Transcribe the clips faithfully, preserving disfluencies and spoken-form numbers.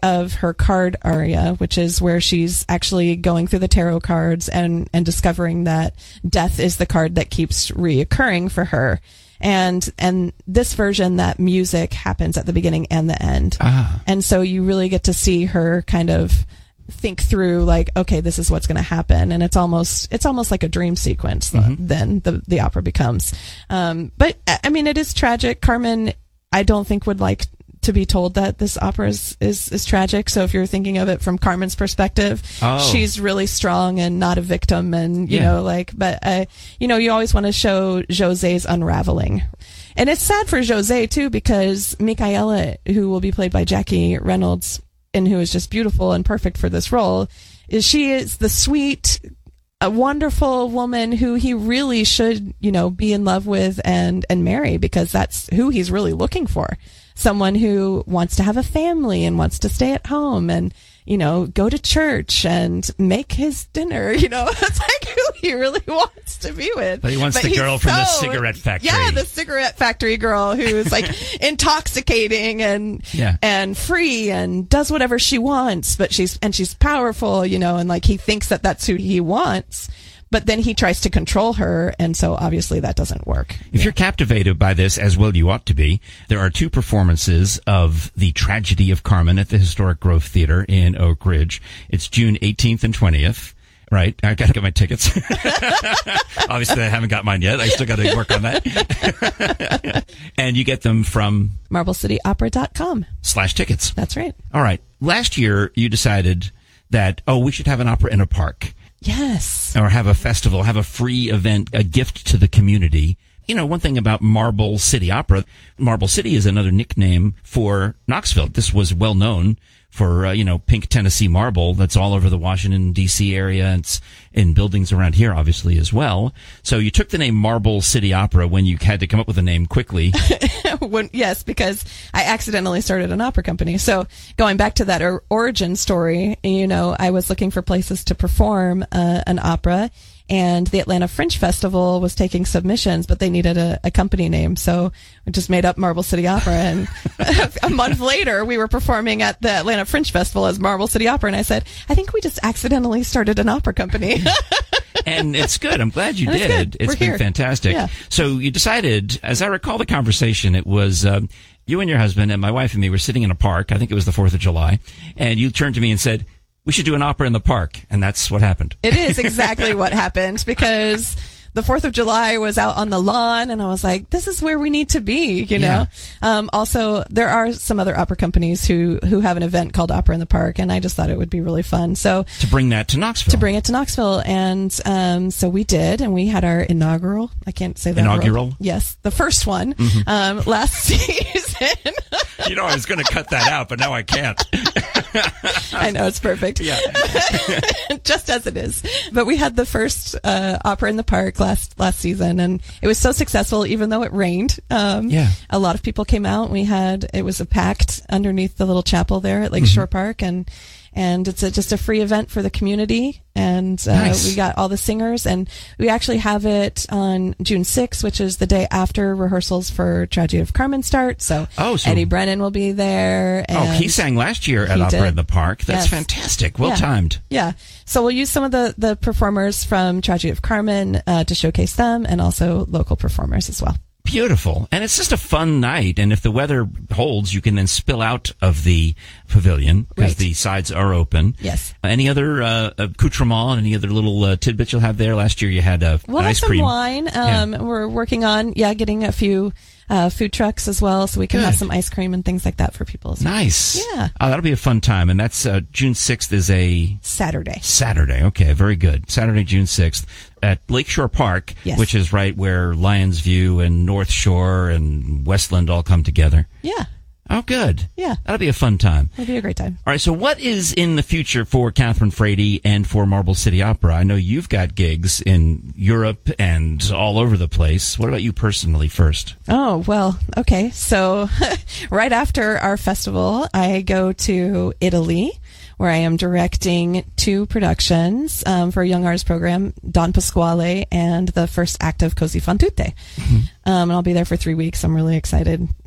of her card aria, which is where she's actually going through the tarot cards and, and discovering that death is the card that keeps reoccurring for her. And and this version, that music happens at the beginning and the end. Ah. And so you really get to see her kind of think through, like, okay, this is what's going to happen. And it's almost it's almost like a dream sequence. Mm-hmm. Then the, the opera becomes. Um, but, I mean, it is tragic. Carmen, I don't think, would like to be told that this opera is, is, is tragic. So if you're thinking of it from Carmen's perspective, oh. she's really strong and not a victim. And, you yeah. know, like, but, uh, you know, you always want to show José's unraveling. And it's sad for José, too, because Micaela, who will be played by Jackie Reynolds, and who is just beautiful and perfect for this role, is she is the sweet, a wonderful woman who he really should, you know, be in love with and, and marry, because that's who he's really looking for. Someone who wants to have a family and wants to stay at home and, you know, go to church and make his dinner. You know, it's like who he really wants to be with. But he wants but the girl from so, the cigarette factory. Yeah, the cigarette factory girl who's like intoxicating and yeah. and free and does whatever she wants, but she's and she's powerful, you know, and like he thinks that that's who he wants. But then he tries to control her, and so obviously that doesn't work. If yeah. you're captivated by this, as well you ought to be, there are two performances of The Tragedy of Carmen at the Historic Grove Theater in Oak Ridge. It's June eighteenth and twentieth. Right. I got to get my tickets. Obviously, I haven't got mine yet. I still got to work on that. And you get them from marble city opera dot com slash tickets. That's right. All right. Last year, you decided that, oh, we should have an opera in a park. Yes. Or have a festival, have a free event, a gift to the community. You know, one thing about Marble City Opera, Marble City is another nickname for Knoxville. This was well known for, uh, you know, pink Tennessee marble that's all over the Washington, D C area. And it's in buildings around here, obviously, as well. So you took the name Marble City Opera when you had to come up with a name quickly. when, yes, because I accidentally started an opera company. So going back to that or, origin story, you know, I was looking for places to perform uh, an opera. And the Atlanta Fringe Festival was taking submissions, but they needed a, a company name. So we just made up Marble City Opera. And a month later, we were performing at the Atlanta Fringe Festival as Marble City Opera. And I said, I think we just accidentally started an opera company. And it's good. I'm glad you and did. It's, it's we're been here. fantastic. Yeah. So you decided, as I recall the conversation, it was um, you and your husband and my wife and me were sitting in a park. I think it was the fourth of July. And you turned to me and said, we should do an opera in the park. And that's what happened. It is exactly what happened, because the fourth of July was out on the lawn, and I was like, this is where we need to be, you know? Yeah. Um, also, there are some other opera companies who, who have an event called Opera in the Park, and I just thought it would be really fun. So to bring that to Knoxville. To bring it to Knoxville. And um, so we did, and we had our inaugural, I can't say that Inaugural? word. Yes, the first one, mm-hmm. um, last season. You know, I was going to cut that out, but now I can't. I know, it's perfect. Yeah. Just as it is. But we had the first uh, opera in the park last last season, and it was so successful, even though it rained. Um, yeah. A lot of people came out. We had, it was a packed underneath the little chapel there at Lakeshore mm-hmm. Park, and and it's a, just a free event for the community. And uh, nice. We got all the singers, and we actually have it on June sixth, which is the day after rehearsals for Tragedy of Carmen start. So, oh, so Eddie Brennan will be there. And oh, he sang last year at Opera did. in the Park. That's yes. fantastic. Well yeah. timed. Yeah. So we'll use some of the, the performers from Tragedy of Carmen uh, to showcase them, and also local performers as well. Beautiful. And it's just a fun night. And if the weather holds, you can then spill out of the pavilion because right. the sides are open. Yes. Uh, any other uh, accoutrement, any other little uh, tidbits you'll have there? Last year you had uh, we'll an ice have cream. Some wine. Um, yeah. We're working on, yeah, getting a few uh, food trucks as well, so we can Good. have some ice cream and things like that for people as well. Nice. Yeah. Oh, that'll be a fun time. And that's uh, June sixth is a... Saturday. Saturday. Okay, very good. Saturday, June sixth at Lakeshore Park, yes. which is right where Lions View and North Shore and Westland all come together. Yeah. Oh, good. Yeah. That'll be a fun time. It'll be a great time. All right, so what is in the future for Catherine Frady and for Marble City Opera? I know you've got gigs in Europe and all over the place. What about you personally first? Oh, well, okay. So right after our festival, I go to Italy, where I am directing two productions um, for a Young Artist Program, Don Pasquale and the first act of Così fan tutte. Mm-hmm. Um, and I'll be there for three weeks. I'm really excited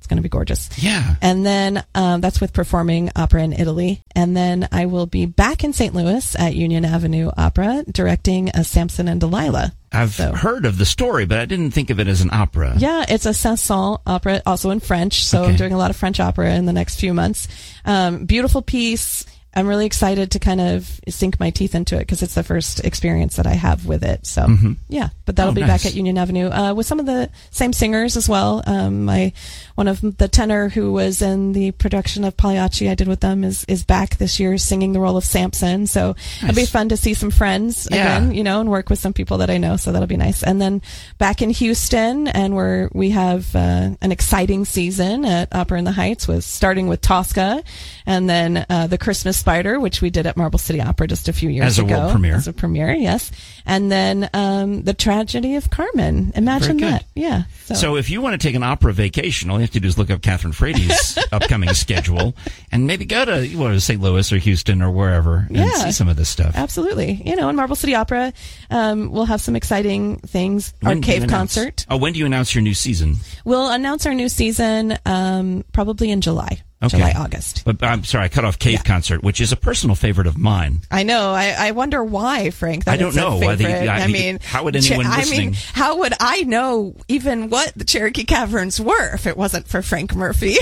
It's going to be gorgeous. Yeah. And then um, that's with performing opera in Italy. And then I will be back in Saint Louis at Union Avenue Opera directing a Samson and Delilah. I've So- heard of the story, but I didn't think of it as an opera. Yeah, it's a Saint-Saëns opera, also in French. So Okay. I'm doing a lot of French opera in the next few months. Um, beautiful piece. I'm really excited to kind of sink my teeth into it because it's the first experience that I have with it. So yeah, but that'll Oh, be nice. back at Union Avenue uh, with some of the same singers as well. Um, my one of the tenor who was in the production of Pagliacci I did with them is is back this year singing the role of Samson. So it'll be Nice. fun to see some friends Yeah. again, you know, and work with some people that I know. So that'll be nice. And then back in Houston, and we're we have uh, an exciting season at Opera in the Heights, with starting with Tosca, and then uh, the Christmas Spider, which we did at Marble City Opera just a few years As a ago world premiere. as a premiere, yes. And then um, the Tragedy of Carmen. Imagine Very good. that, yeah. So, So if you want to take an opera vacation, all you have to do is look up Catherine Frady's upcoming schedule and maybe go to, you know, Saint Louis or Houston or wherever and Yeah. see some of this stuff. absolutely, you know, in Marble City Opera, um, we'll have some exciting things. Our When do you cave announce- concert. Oh, when do you announce your new season? We'll announce our new season um, probably in July, Okay. July, August. But I'm sorry, I cut off Cave Yeah. Concert, which is a personal favorite of mine. I know. I, I wonder why, Frank. That I don't it's a know. I think- favorite. I I, mean, mean, how would anyone I listening- mean, how would I know even what the Cherokee Caverns were if it wasn't for Frank Murphy?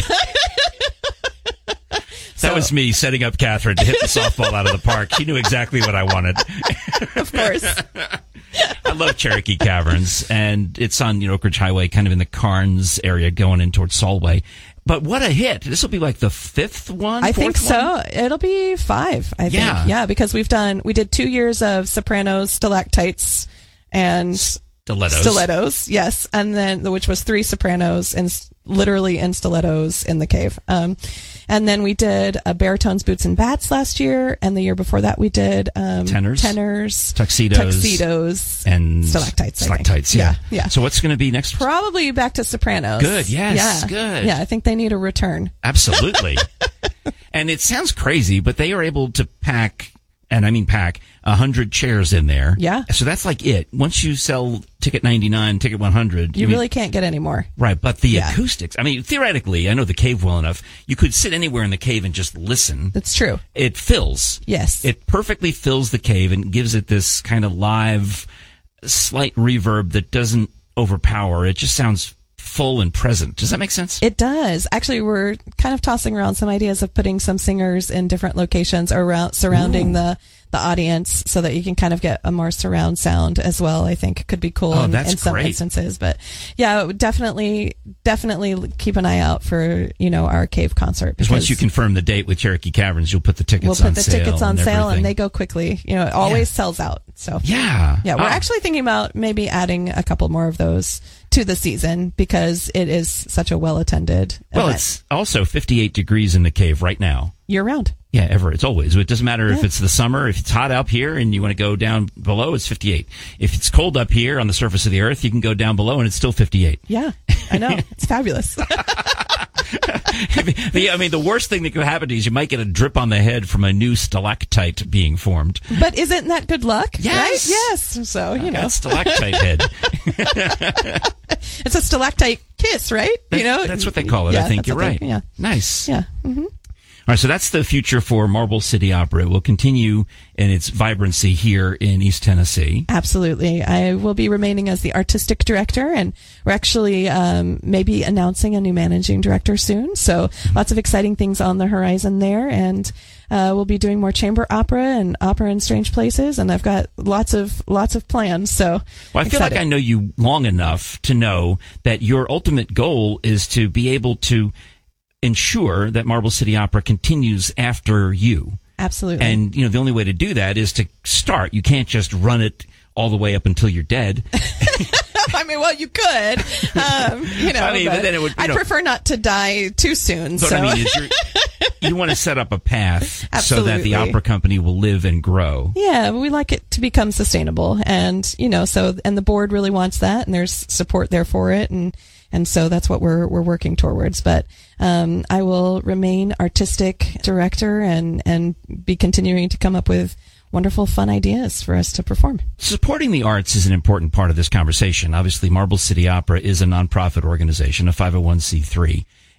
That was me setting up Catherine to hit the softball out of the park. She knew exactly what I wanted. Of course. I love Cherokee Caverns, and it's on, you know, Oak Ridge Highway, kind of in the Carnes area going in towards Solway. But what a hit. This will be like the fifth one? I think fourth one? so. It'll be five, I Yeah. think. Yeah, because we've done, we did two years of sopranos, stalactites, and Stilettos. stilettos, yes. And then, which was three sopranos and s- literally in stilettos in the cave. Um, and then we did uh, baritones, boots, and bats last year. And the year before that, we did um, Tenors? tenors, Tuxedos. tuxedos, And stalactites. I think. Stalactites, yeah. yeah. yeah. So what's going to be next? Probably back to sopranos. Good, yes, yeah. good. Yeah, I think they need a return. Absolutely. And it sounds crazy, but they are able to pack, and I mean pack, a hundred chairs in there. Yeah. So that's like it. Once you sell ticket ninety-nine, ticket one hundred. You I mean, really can't get any more. right, but the Yeah. acoustics, I mean, theoretically, I know the cave well enough. You could sit anywhere in the cave and just listen. That's true. It fills. Yes. It perfectly fills the cave and gives it this kind of live, slight reverb that doesn't overpower. It just sounds full and present. Does that make sense? It does. Actually, we're kind of tossing around some ideas of putting some singers in different locations around surrounding Ooh. the the audience so that you can kind of get a more surround sound as well. I think could be cool Oh, in, that's in some great. instances. But yeah, definitely, definitely keep an eye out for, you know, our cave concert. Because once you confirm the date with Cherokee Caverns, you'll put the tickets we'll put on the sale. tickets on and sale everything. and they go quickly. You know, it always Yeah. sells out. So Yeah. yeah, we're Oh. actually thinking about maybe adding a couple more of those to the season because it is such a well attended Well, event it's also fifty-eight degrees in the cave right now. year round. Yeah, ever. It's always. It doesn't matter if Yeah. it's the summer, if it's hot up here and you want to go down below, it's fifty-eight. If it's cold up here on the surface of the earth, you can go down below and it's still fifty-eight. Yeah, I know. It's fabulous. the, I mean, the worst thing that could happen to you is you might get a drip on the head from a new stalactite being formed. But isn't that good luck? Yes. Right? Yes. So, you know, That stalactite head. it's a stalactite kiss, right? You know, That's what they call it. Yeah, I think that's you're what they- right. Yeah. Nice. Yeah. hmm All right, so that's the future for Marble City Opera. It will continue in its vibrancy here in East Tennessee. Absolutely. I will be remaining as the artistic director, and we're actually um, maybe announcing a new managing director soon. So lots of exciting things on the horizon there, and uh, we'll be doing more chamber opera and opera in strange places. And I've got lots of lots of plans. So Well, I feel like I know you long enough to know that your ultimate goal is to be able to ensure that Marble City Opera continues after you. absolutely. And, you know, the only way to do that is to start. You can't just run it all the way up until you're dead. I mean, well, you could, um, you know. I mean, but then it would, you I'd know- prefer not to die too soon. But so. I mean, is you're, you want to set up a path so that the Absolutely. opera company will live and grow. Yeah, we like it to become sustainable, and you know, so and the board really wants that, and there's support there for it, and and so that's what we're we're working towards. But um, I will remain artistic director and and be continuing to come up with wonderful, fun ideas for us to perform. Supporting the arts is an important part of this conversation. Obviously, Marble City Opera is a nonprofit organization, a five oh one c three.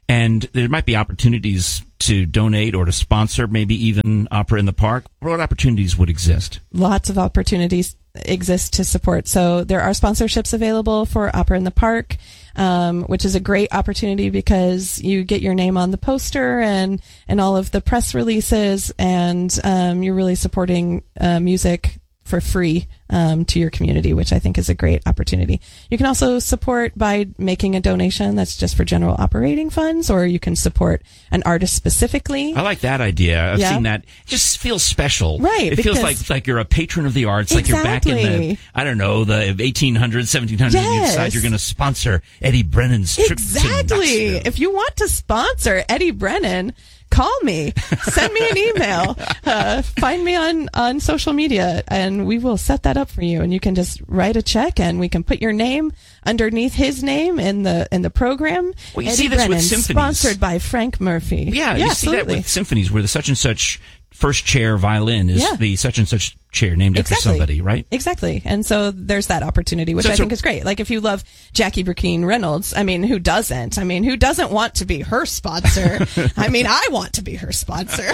And there might be opportunities to donate or to sponsor, maybe even Opera in the Park. What opportunities would exist? Lots of opportunities exist to support. So there are sponsorships available for Opera in the Park, um, which is a great opportunity because you get your name on the poster and, and all of the press releases, and um, you're really supporting uh, music for free um, to your community, which I think is a great opportunity. You can also support by making a donation that's just for general operating funds, or you can support an artist specifically. I like that idea. I've Yeah. seen that. It just feels special. Right, It feels because- like like you're a patron of the arts, like you're back in the, Exactly. I don't know, the eighteen hundreds, seventeen hundreds, and you Yes. decide you're going to sponsor Eddie Brennan's trip to Exactly. Knoxville. If you want to sponsor Eddie Brennan, call me. Send me an email. Uh, find me on, on social media, and we will set that up for you. And you can just write a check, and we can put your name underneath his name in the in the program. Well, you Eddie see this with Brennan, symphonies. sponsored by Frank Murphy. Yeah, you see that absolutely. with symphonies where the such and such first chair violin is Yeah. the such and such chair named after Exactly. somebody, right? Exactly. And so there's that opportunity, which So- I so- think is great. Like if you love Jackie Burkeen Reynolds, I mean, who doesn't? I mean, who doesn't want to be her sponsor? I mean, I want to be her sponsor.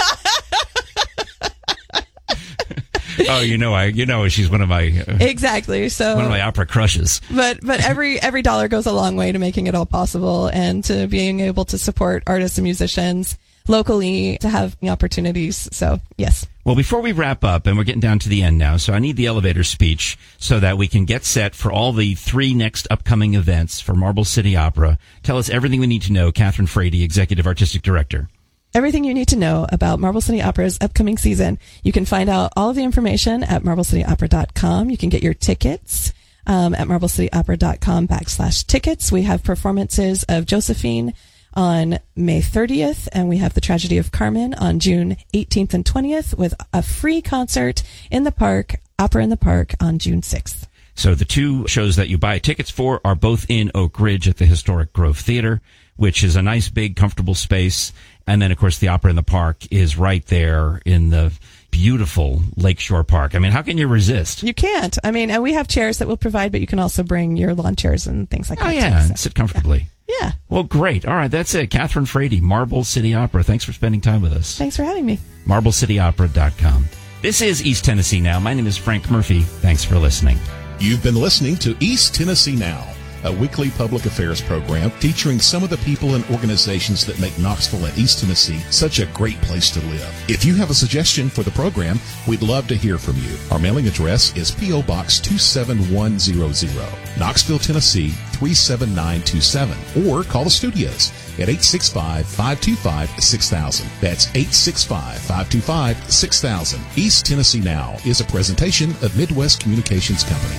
Oh, you know, I you know she's one of my uh, Exactly. So one of my opera crushes. but but every every dollar goes a long way to making it all possible and to being able to support artists and musicians locally, to have opportunities. So yes. Well, before we wrap up, and we're getting down to the end now, so I need the elevator speech so that we can get set for all the three next upcoming events for Marble City Opera. Tell us everything we need to know, Catherine Frady, Executive Artistic Director. Everything you need to know about Marble City Opera's upcoming season. You can find out all of the information at marble city opera dot com. You can get your tickets um, at marble city opera dot com backslash tickets. We have performances of Josephine on May thirtieth, and we have The Tragedy of Carmen on June eighteenth and twentieth, with a free concert in the park, Opera in the Park, on June sixth. So the two shows that you buy tickets for are both in Oak Ridge at the Historic Grove Theater, which is a nice, big, comfortable space. And then, of course, the Opera in the Park is right there in the beautiful Lakeshore Park. I mean, how can you resist? You can't. I mean, and we have chairs that we'll provide, but you can also bring your lawn chairs and things like Oh, that. yeah, too, and so. sit comfortably. Yeah. Well, great. All right, that's it. Catherine Frady, Marble City Opera. Thanks for spending time with us. Thanks for having me. marble city opera dot com. This is East Tennessee Now. My name is Frank Murphy. Thanks for listening. You've been listening to East Tennessee Now, a weekly public affairs program featuring some of the people and organizations that make Knoxville and East Tennessee such a great place to live. If you have a suggestion for the program, we'd love to hear from you. Our mailing address is P O. Box two seven one zero zero, Knoxville, Tennessee three seven nine two seven, or call the studios at eight six five, five two five, six thousand. That's eight six five, five two five, six thousand. East Tennessee Now is a presentation of Midwest Communications Company.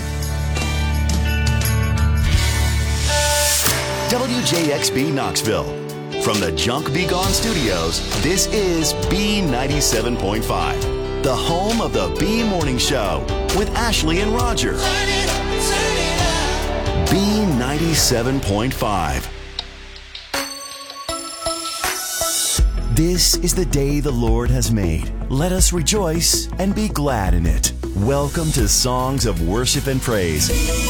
W J X B Knoxville. From the Junk Be Gone Studios, this is B ninety-seven point five, the home of the B Morning Show with Ashley and Roger. B ninety-seven point five. This is the day the Lord has made. Let us rejoice and be glad in it. Welcome to Songs of Worship and Praise.